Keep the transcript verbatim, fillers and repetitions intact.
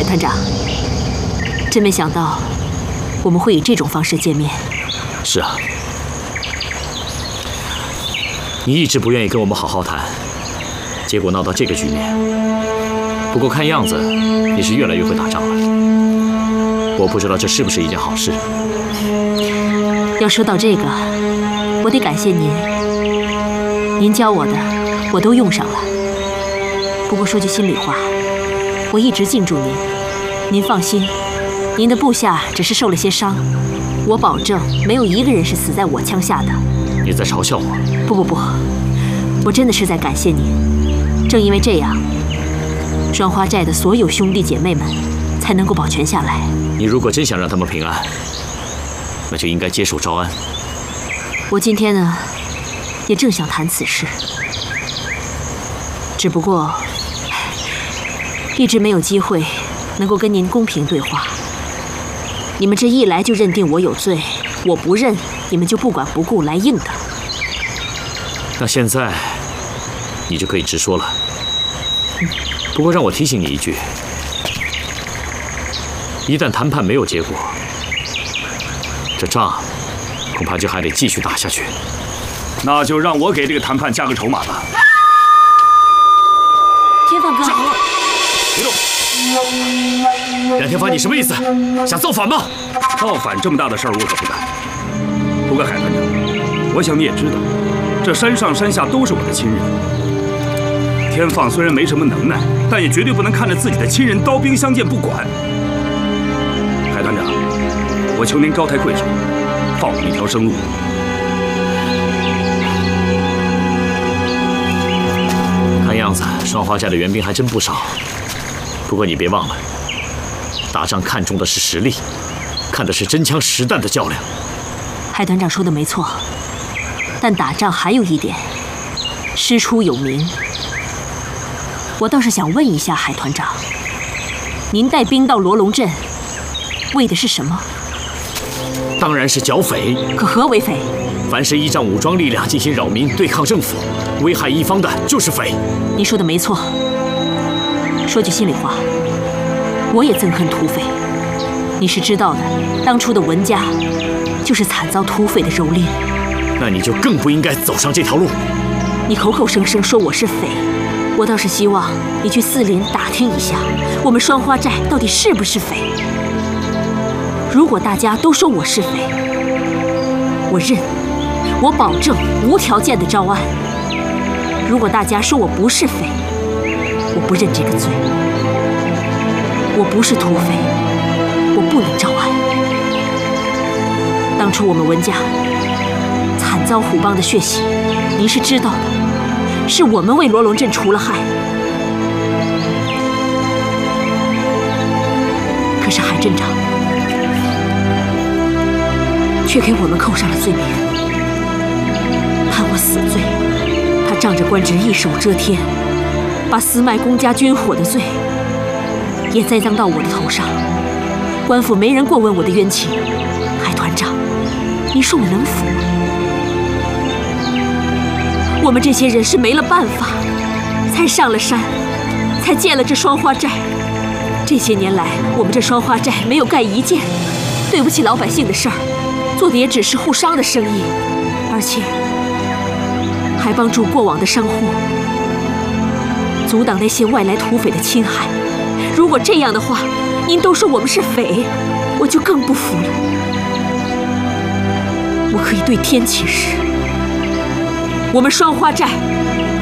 团长，真没想到我们会以这种方式见面。 是啊，你一直不愿意跟我们好好谈，结果闹到这个局面。不过看样子你是越来越会打仗了，我不知道这是不是一件好事。 要说到这个，我得感谢您，您教我的我都用上了。不过说句心里话，我一直敬重您，您放心，您的部下只是受了些伤，我保证没有一个人是死在我枪下的。 你在嘲笑我？ 不不不，我真的是在感谢您。正因为这样，双花寨的所有兄弟姐妹们才能够保全下来。 你如果真想让他们平安，那就应该接受招安。 我今天呢，也正想谈此事，只不过一直没有机会能够跟您公平对话。你们这一来就认定我有罪，我不认，你们就不管不顾来硬的。 那现在你就可以直说了。不过让我提醒你一句，一旦谈判没有结果，这仗恐怕就还得继续打下去。 那就让我给这个谈判加个筹码吧。 天放哥， 别动！冉天发，你什么意思？想造反吗？ 造反这么大的事儿我可不干。不过海团长，我想你也知道，这山上山下都是我的亲人。天放虽然没什么能耐，但也绝对不能看着自己的亲人刀兵相见不管。海团长，我求您高抬贵手，放我们一条生路。 看样子双花寨的援兵还真不少。不过你别忘了，打仗看重的是实力，看的是真枪实弹的较量。 海团长说的没错，但打仗还有一点，师出有名。我倒是想问一下海团长，您带兵到罗龙镇，为的是什么？ 当然是剿匪。 可何为匪？ 凡是依仗武装力量进行扰民、对抗政府、危害一方的，就是匪。 您说的没错。说句心里话，我也憎恨土匪。你是知道的，当初的文家就是惨遭土匪的蹂躏。 那你就更不应该走上这条路。 你口口声声说我是匪，我倒是希望你去四邻打听一下，我们双花寨到底是不是匪。如果大家都说我是匪，我认，我保证无条件的招安。如果大家说我不是匪，我不认这个罪。我不是土匪，我不能招安。当初我们文家惨遭虎帮的血洗，您是知道的，是我们为罗龙镇除了害。可是海镇长却给我们扣上了罪名，判我死罪。他仗着官职一手遮天，把私卖公家军火的罪也栽赃到我的头上。官府没人过问我的冤情，海团长，你说我能服吗？我们这些人是没了办法，才上了山，才建了这双花寨。这些年来，我们这双花寨没有干一件对不起老百姓的事儿，做的也只是护商的生意，而且还帮助过往的商户阻挡那些外来土匪的侵害。如果这样的话，您都说我们是匪，我就更不服了。我可以对天起誓，我们双花寨